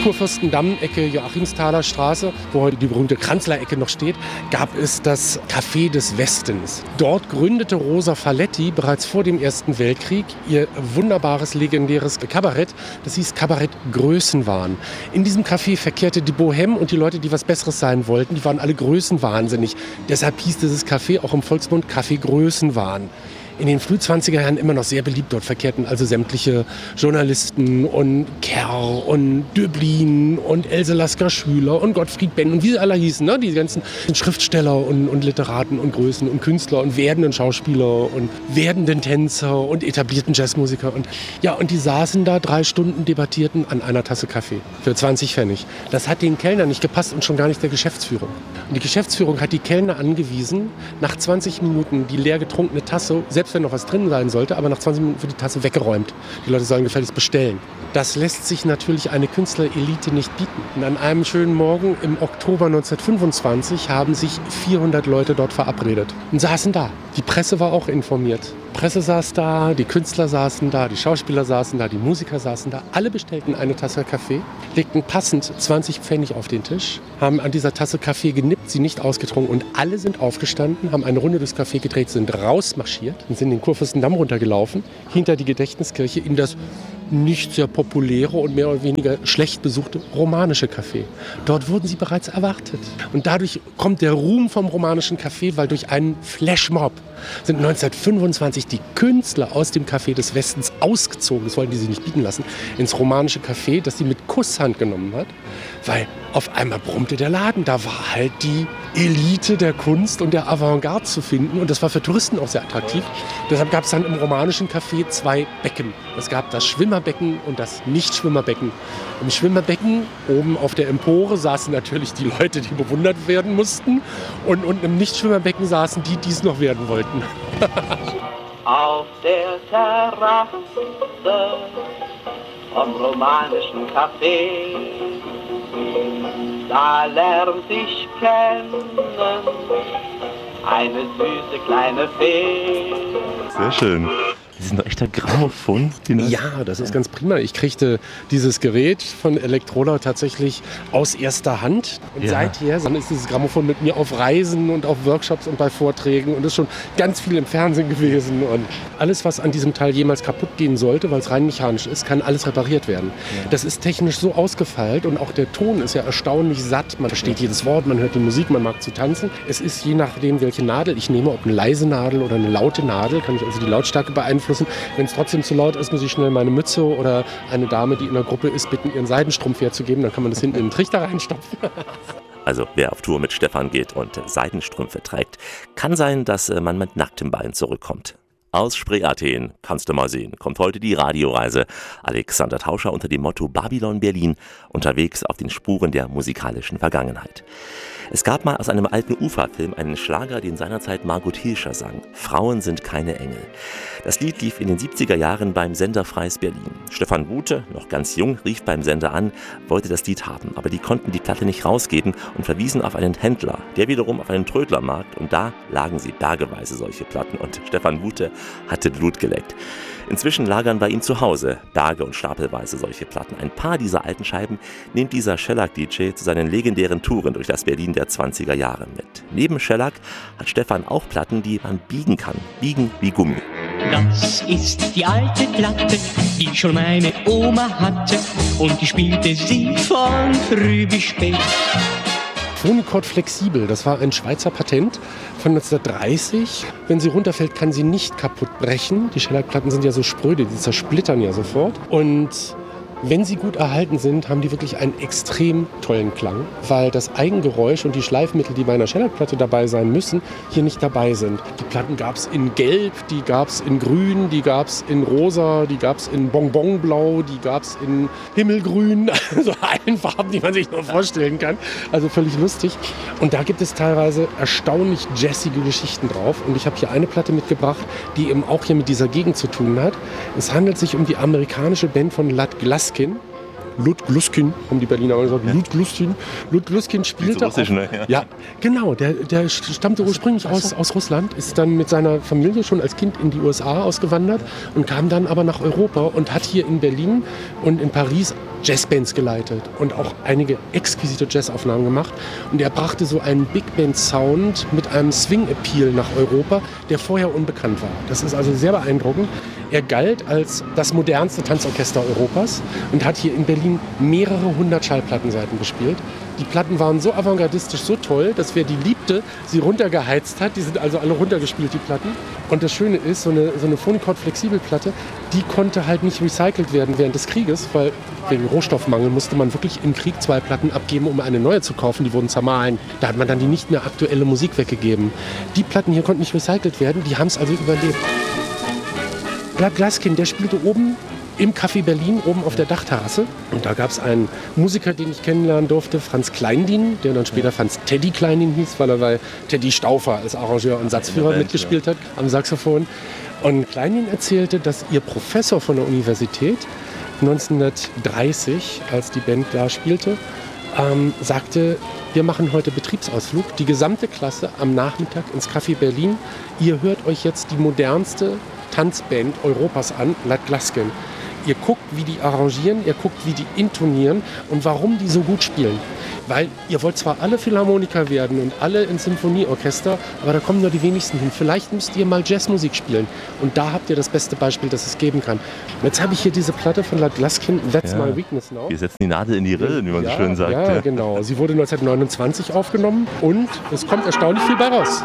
Kurfürstendamm, Ecke Joachimsthaler Straße, wo heute die berühmte Kranzler-Ecke noch steht, gab es das Café des Westens. Dort gründete Rosa Faletti bereits vor dem Ersten Weltkrieg ihr wunderbares, legendäres Kabarett. Das hieß Kabarett Größenwahn. In diesem Café verkehrte die Bohème und die Leute, die was Besseres sein wollten, die waren alle größenwahnsinnig. Deshalb hieß dieses Café auch im Volksmund Café Größenwahn. In den Früh-20er Jahren immer noch sehr beliebt. Dort verkehrten also sämtliche Journalisten und Kerr und Döblin und Else Lasker-Schüler und Gottfried Benn und wie sie alle hießen, ne? Die ganzen Schriftsteller und Literaten und Größen und Künstler und werdenden Schauspieler und werdenden Tänzer und etablierten Jazzmusiker. Und die saßen da 3 Stunden, debattierten an einer Tasse Kaffee für 20 Pfennig. Das hat den Kellnern nicht gepasst und schon gar nicht der Geschäftsführung. Und die Geschäftsführung hat die Kellner angewiesen, nach 20 Minuten die leer getrunkene Tasse, selbst wenn noch was drin sein sollte, aber nach 20 Minuten für die Tasse weggeräumt. Die Leute sollen gefälligst bestellen. Das lässt sich natürlich eine Künstlerelite nicht bieten. Und an einem schönen Morgen im Oktober 1925 haben sich 400 Leute dort verabredet und saßen da. Die Presse war auch informiert. Die Presse saß da, die Künstler saßen da, die Schauspieler saßen da, die Musiker saßen da. Alle bestellten eine Tasse Kaffee, legten passend 20 Pfennig auf den Tisch, haben an dieser Tasse Kaffee genippt, sie nicht ausgetrunken und alle sind aufgestanden, haben eine Runde durchs Café gedreht, sind rausmarschiert und sind den Kurfürstendamm runtergelaufen, hinter die Gedächtniskirche in das nicht sehr populäre und mehr oder weniger schlecht besuchte romanische Café. Dort wurden sie bereits erwartet. Und dadurch kommt der Ruhm vom romanischen Café, weil durch einen Flashmob sind 1925 die Künstler aus dem Café des Westens ausgezogen, das wollten die sich nicht bieten lassen, ins romanische Café, das sie mit Kusshand genommen hat, weil auf einmal brummte der Laden. Da war halt die Elite der Kunst und der Avantgarde zu finden und das war für Touristen auch sehr attraktiv. Deshalb gab es dann im romanischen Café 2 Becken. Es gab das Schwimmerbecken und das Nicht-Schwimmerbecken. Im Schwimmerbecken, oben auf der Empore, saßen natürlich die Leute, die bewundert werden mussten und im Nicht-Schwimmerbecken saßen die, die es noch werden wollten. Auf der Terrasse vom romanischen Café, da lernt sich kennen eine süße kleine Fee. Sehr schön. Das ist ein echter Grammophon. Ja, das ist ganz prima. Ich kriegte dieses Gerät von Elektrola tatsächlich aus erster Hand. Und seither ist dieses Grammophon mit mir auf Reisen und auf Workshops und bei Vorträgen und ist schon ganz viel im Fernsehen gewesen. Und alles, was an diesem Teil jemals kaputt gehen sollte, weil es rein mechanisch ist, kann alles repariert werden. Ja. Das ist technisch so ausgefeilt und auch der Ton ist ja erstaunlich satt. Man versteht jedes Wort, man hört die Musik, man mag zu tanzen. Es ist je nachdem, welche Nadel ich nehme, ob eine leise Nadel oder eine laute Nadel, kann ich also die Lautstärke beeinflussen. Wenn es trotzdem zu laut ist, muss ich schnell meine Mütze oder eine Dame, die in der Gruppe ist, bitten, ihren Seidenstrumpf herzugeben. Dann kann man das hinten in den Trichter reinstopfen. Also wer auf Tour mit Stefan geht und Seidenstrümpfe trägt, kann sein, dass man mit nacktem Bein zurückkommt. Aus Spree-Athen, kannst du mal sehen, kommt heute die Radioreise. Alexander Tauscher unter dem Motto Babylon Berlin, unterwegs auf den Spuren der musikalischen Vergangenheit. Es gab mal aus einem alten Ufa-Film einen Schlager, den seinerzeit Margot Hilscher sang. Frauen sind keine Engel. Das Lied lief in den 70er Jahren beim Sender Freies Berlin. Stefan Bute, noch ganz jung, rief beim Sender an, wollte das Lied haben. Aber die konnten die Platte nicht rausgeben und verwiesen auf einen Händler, der wiederum auf einen Trödlermarkt. Und da lagen sie bergeweise solche Platten. Und Stefan Bute hatte Blut geleckt. Inzwischen lagern bei ihm zu Hause Berge und stapelweise solche Platten. Ein paar dieser alten Scheiben nimmt dieser Shellac-DJ zu seinen legendären Touren durch das Berlin der 20er Jahre mit. Neben Shellac hat Stefan auch Platten, die man biegen kann. Biegen wie Gummi. Das ist die alte Platte, die schon meine Oma hatte. Und die spielte sie von früh bis spät. Phonicord Flexibel, das war ein Schweizer Patent von 1930. Wenn sie runterfällt, kann sie nicht kaputt brechen. Die Shellac-Platten sind ja so spröde, die zersplittern ja sofort. Und wenn sie gut erhalten sind, haben die wirklich einen extrem tollen Klang, weil das Eigengeräusch und die Schleifmittel, die bei einer Shellac-Platte dabei sein müssen, hier nicht dabei sind. Die Platten gab es in Gelb, die gab es in Grün, die gab es in Rosa, die gab es in Bonbonblau, die gab es in Himmelgrün, also allen Farben, die man sich nur vorstellen kann. Also völlig lustig. Und da gibt es teilweise erstaunlich jazzige Geschichten drauf. Und ich habe hier eine Platte mitgebracht, die eben auch hier mit dieser Gegend zu tun hat. Es handelt sich um die amerikanische Band von Lud Gluskin. Lud Gluskin, haben die Berliner aber gesagt, Lud Gluskin. Lud Gluskin spielte Russisch, ne? Ja, genau, der stammte ursprünglich aus Russland, ist dann mit seiner Familie schon als Kind in die USA ausgewandert und kam dann aber nach Europa und hat hier in Berlin und in Paris Jazzbands geleitet und auch einige exquisite Jazzaufnahmen gemacht. Und er brachte so einen Big Band Sound mit einem Swing-Appeal nach Europa, der vorher unbekannt war. Das ist also sehr beeindruckend. Er galt als das modernste Tanzorchester Europas und hat hier in Berlin mehrere hundert Schallplattenseiten gespielt. Die Platten waren so avantgardistisch, so toll, dass wer die liebte, sie runtergeheizt hat. Die sind also alle runtergespielt, die Platten. Und das Schöne ist, so eine Phonochord-Flexibelplatte, die konnte halt nicht recycelt werden während des Krieges, weil wegen Rohstoffmangel musste man wirklich im Krieg 2 Platten abgeben, um eine neue zu kaufen. Die wurden zermahlen. Da hat man dann die nicht mehr aktuelle Musik weggegeben. Die Platten hier konnten nicht recycelt werden, die haben es also überlebt. Lud Gluskin, der spielte oben im Café Berlin, oben auf der Dachterrasse. Und da gab es einen Musiker, den ich kennenlernen durfte, Franz Kleindien, der dann später Franz Teddy Kleindien hieß, weil er bei Teddy Stauffer als Arrangeur und Satzführer mitgespielt hat am Saxophon. Und Kleindien erzählte, dass ihr Professor von der Universität 1930, als die Band da spielte, sagte, wir machen heute Betriebsausflug, die gesamte Klasse am Nachmittag ins Café Berlin. Ihr hört euch jetzt die modernste Tanzband Europas an, Lud Gluskin. Ihr guckt, wie die arrangieren, ihr guckt, wie die intonieren und warum die so gut spielen. Weil ihr wollt zwar alle Philharmoniker werden und alle ins Symphonieorchester, aber da kommen nur die wenigsten hin. Vielleicht müsst ihr mal Jazzmusik spielen. Und da habt ihr das beste Beispiel, das es geben kann. Und jetzt habe ich hier diese Platte von Lud Gluskin, That's My Weakness Now. Wir setzen die Nadel in die Rillen, wie man so schön sagt. Ja, genau. Sie wurde 1929 aufgenommen und es kommt erstaunlich viel bei raus.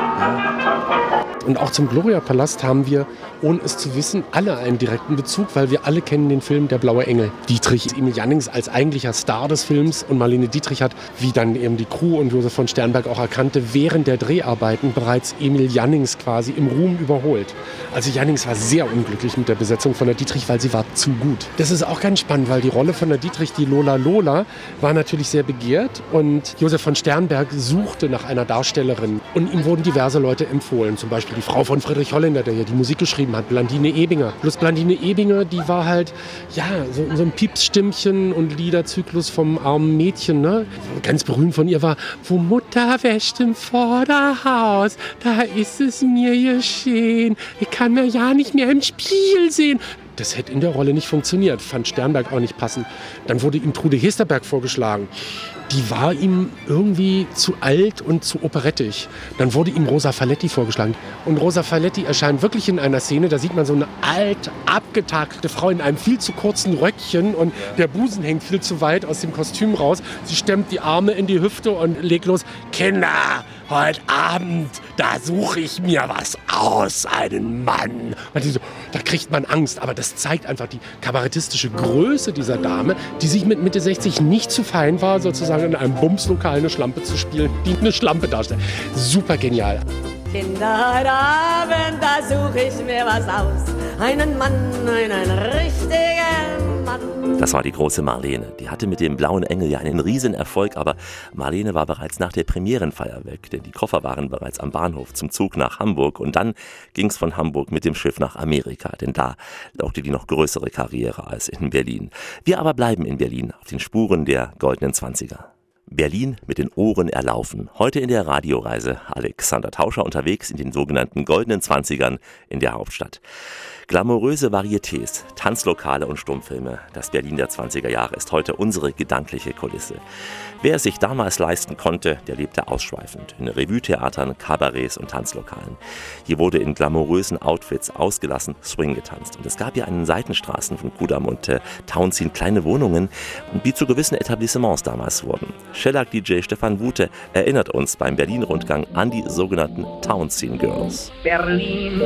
Ja. Und auch zum Gloria-Palast haben wir, ohne es zu wissen, alle einen direkten Bezug, weil wir alle kennen den Film Der blaue Engel. Dietrich Emil Jannings als eigentlicher Star des Films und Marlene Dietrich hat, wie dann eben die Crew und Josef von Sternberg auch erkannte, während der Dreharbeiten bereits Emil Jannings quasi im Ruhm überholt. Also Jannings war sehr unglücklich mit der Besetzung von der Dietrich, weil sie war zu gut. Das ist auch ganz spannend, weil die Rolle von der Dietrich, die Lola Lola, war natürlich sehr begehrt und Josef von Sternberg suchte nach einer Darstellerin und ihm wurden diverse Leute empfohlen, zum Beispiel die Frau von Friedrich Holländer, der ja die Musik geschrieben hat, Blandine Ebinger. Plus Blandine Ebinger, die war halt, ja, so ein Piepsstimmchen und Liederzyklus vom armen Mädchen, ne? Ganz berühmt von ihr war, wo Mutter wäscht im Vorderhaus, da ist es mir geschehen, ich kann mir ja nicht mehr im Spiel sehen. Das hätte in der Rolle nicht funktioniert, fand Sternberg auch nicht passend. Dann wurde ihm Trude Hesterberg vorgeschlagen. Die war ihm irgendwie zu alt und zu operettig. Dann wurde ihm Rosa Faletti vorgeschlagen. Und Rosa Faletti erscheint wirklich in einer Szene, da sieht man so eine alt, abgetakelte Frau in einem viel zu kurzen Röckchen und der Busen hängt viel zu weit aus dem Kostüm raus. Sie stemmt die Arme in die Hüfte und legt los. Kinder, heute Abend, da suche ich mir was aus, einen Mann. Da kriegt man Angst, aber das zeigt einfach die kabarettistische Größe dieser Dame, die sich mit Mitte 60 nicht zu fein war, sozusagen in einem Bumslokal eine Schlampe zu spielen, die eine Schlampe darstellt. Super genial. Kinder, heute Abend, da suche ich mir was aus. Einen Mann, einen richtigen Mann. Das war die große Marlene. Die hatte mit dem Blauen Engel ja einen Riesenerfolg, aber Marlene war bereits nach der Premierenfeier weg, denn die Koffer waren bereits am Bahnhof zum Zug nach Hamburg und dann ging es von Hamburg mit dem Schiff nach Amerika, denn da laugte die noch größere Karriere als in Berlin. Wir aber bleiben in Berlin auf den Spuren der goldenen 20er. Berlin mit den Ohren erlaufen. Heute in der Radioreise Alexander Tauscher unterwegs in den sogenannten goldenen 20ern in der Hauptstadt. Glamouröse Varietés, Tanzlokale und Stummfilme. Das Berlin der 20er Jahre ist heute unsere gedankliche Kulisse. Wer es sich damals leisten konnte, der lebte ausschweifend in Revue-Theatern, Kabarets und Tanzlokalen. Hier wurde in glamourösen Outfits ausgelassen Swing getanzt. Und es gab ja an den Seitenstraßen von Kudamm und Townsend kleine Wohnungen, die zu gewissen Etablissements damals wurden. Shellac-DJ Stefan Wute erinnert uns beim Berlin-Rundgang an die sogenannten Townsend Girls. Berlin,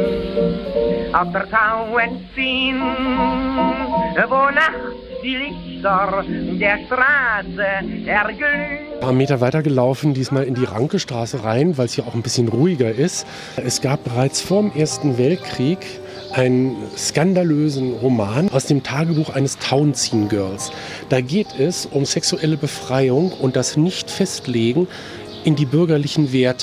auf der Townsend, wo nachts die Lichter der Straße erglühen. Ein paar Meter weiter gelaufen, diesmal in die Rankestraße rein, weil es hier auch ein bisschen ruhiger ist. Es gab bereits vor dem Ersten Weltkrieg einen skandalösen Roman aus dem Tagebuch eines Townsend Girls. Da geht es um sexuelle Befreiung und das Nicht-Festlegen in die bürgerlichen Werte.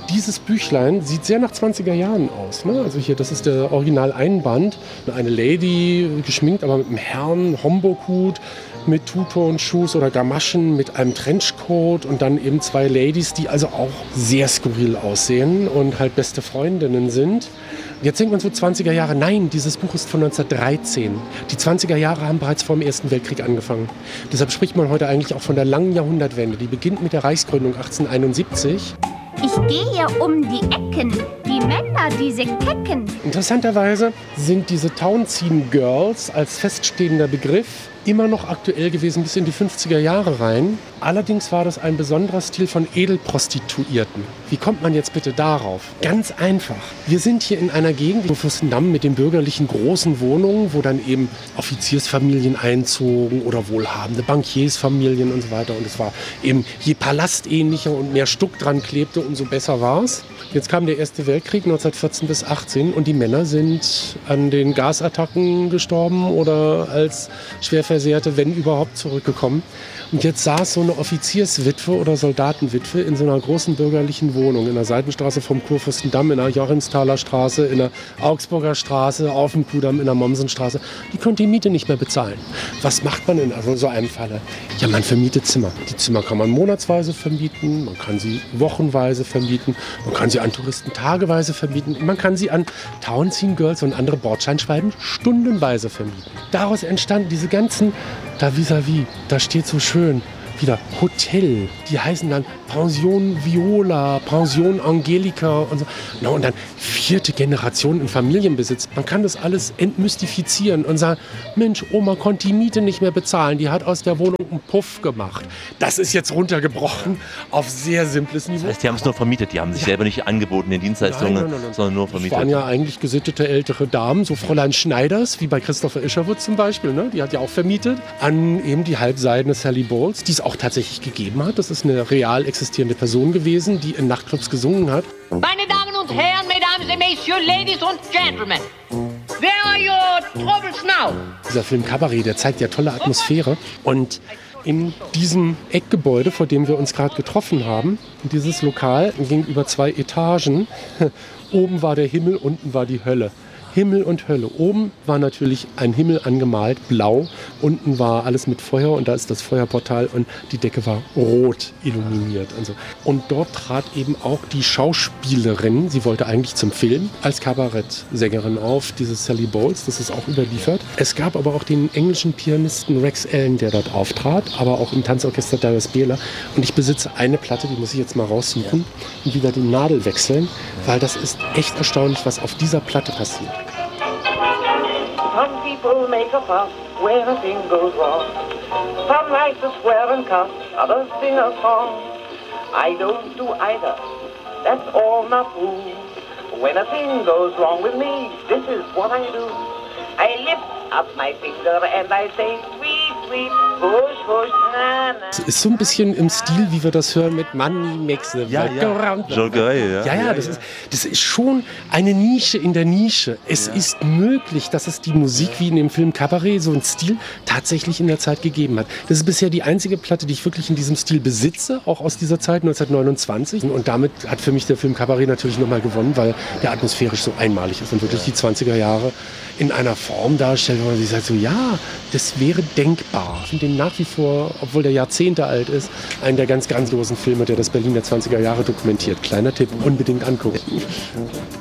Dieses Büchlein sieht sehr nach 20er Jahren aus. Ne? Also hier, das ist der Original-Einband. Eine Lady, geschminkt, aber mit einem Herrn, Homburg-Hut, mit Two-Tone-Shoes oder Gamaschen, mit einem Trenchcoat und dann eben 2 Ladies, die also auch sehr skurril aussehen und halt beste Freundinnen sind. Jetzt denkt man so 20er Jahre. Nein, dieses Buch ist von 1913. Die 20er Jahre haben bereits vor dem Ersten Weltkrieg angefangen. Deshalb spricht man heute eigentlich auch von der langen Jahrhundertwende. Die beginnt mit der Reichsgründung 1871. Ich gehe um die Ecken, die Männer, diese Kecken. Interessanterweise sind diese Townziehen Girls als feststehender Begriff immer noch aktuell gewesen bis in die 50er Jahre rein. Allerdings war das ein besonderer Stil von Edelprostituierten. Wie kommt man jetzt bitte darauf? Ganz einfach. Wir sind hier in einer Gegend, wo Fürstendamm mit den bürgerlichen großen Wohnungen, wo dann eben Offiziersfamilien einzogen oder wohlhabende Bankiersfamilien und so weiter. Und es war eben, je palastähnlicher und mehr Stuck dran klebte, umso besser war es. Jetzt kam der Erste Weltkrieg 1914 bis 18 und die Männer sind an den Gasattacken gestorben oder als Schwerversehrte, wenn überhaupt, zurückgekommen. Und jetzt saß so eine Offizierswitwe oder Soldatenwitwe in so einer großen bürgerlichen Wohnung in der Seitenstraße vom Kurfürstendamm, in der Joachimsthaler Straße, in der Augsburger Straße, auf dem Kudamm, in der Mommsenstraße. Die konnte die Miete nicht mehr bezahlen. Was macht man in so einem Falle? Ja, man vermietet Zimmer. Die Zimmer kann man monatsweise vermieten, man kann sie wochenweise vermieten, man kann sie an Touristen tageweise vermieten, man kann sie an Townziehen Girls und andere Bordscheinschwalben stundenweise vermieten. Daraus entstanden diese ganzen, da vis-à-vis, da steht so schön, wieder Hotel. Die heißen dann Pension Viola, Pension Angelica und so. Na, und dann 4. Generation in Familienbesitz. Man kann das alles entmystifizieren und sagen, Mensch, Oma konnte die Miete nicht mehr bezahlen. Die hat aus der Wohnung einen Puff gemacht. Das ist jetzt runtergebrochen auf sehr simples Niveau. Das heißt, die haben es nur vermietet. Die haben sich selber nicht angeboten in Dienstleistungen, nein. Sondern nur vermietet. Das waren ja eigentlich gesittete ältere Damen, so Fräulein Schneiders, wie bei Christopher Isherwood zum Beispiel. Ne? Die hat ja auch vermietet an eben die halbseidene Sally Bowles, die es auch tatsächlich gegeben hat. Das ist eine real existierende Person gewesen, die in Nachtclubs gesungen hat. Meine Damen und Herren, Mesdames et Messieurs, Ladies und Gentlemen, where are your troubles now? Dieser Film Cabaret, der zeigt ja tolle Atmosphäre. Und in diesem Eckgebäude, vor dem wir uns gerade getroffen haben, dieses Lokal ging über 2 Etagen. Oben war der Himmel, unten war die Hölle. Himmel und Hölle. Oben war natürlich ein Himmel angemalt, blau. Unten war alles mit Feuer und da ist das Feuerportal und die Decke war rot illuminiert. Und dort trat eben auch die Schauspielerin, sie wollte eigentlich zum Film, als Kabarettsängerin auf, diese Sally Bowles, das ist auch überliefert. Es gab aber auch den englischen Pianisten Rex Allen, der dort auftrat, aber auch im Tanzorchester Darius Behler. Und ich besitze eine Platte, die muss ich jetzt mal raussuchen und wieder die Nadel wechseln, weil das ist echt erstaunlich, was auf dieser Platte passiert. Some people make a fuss when a thing goes wrong. Some like to swear and cuss, others sing a song. I don't do either, that's all not true. When a thing goes wrong with me, this is what I do. I lift up my finger and I say, sweet, sweet, hush, hush, na, na. Es ist so ein bisschen im Stil, wie wir das hören mit Money makes the world go round. Ja, das ist schon eine Nische in der Nische. Es ist möglich, dass es die Musik wie in dem Film Cabaret, so einen Stil, tatsächlich in der Zeit gegeben hat. Das ist bisher die einzige Platte, die ich wirklich in diesem Stil besitze, auch aus dieser Zeit, 1929. Und damit hat für mich der Film Cabaret natürlich nochmal gewonnen, weil der atmosphärisch so einmalig ist und wirklich die 20er Jahre in einer Form darstellt, wo man sich sagt, so ja, das wäre denkbar. Ich finde den nach wie vor, obwohl der Jahrzehnte alt ist, einen der ganz grandiosen Filme, der das Berlin der 20er Jahre dokumentiert. Kleiner Tipp, unbedingt angucken.